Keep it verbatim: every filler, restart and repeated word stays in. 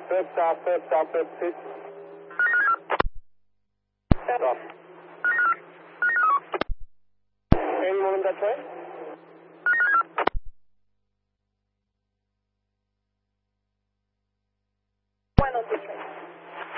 Stop, stop, stop, stop, stop, sit. Stop. Any moment that way? Buenos días.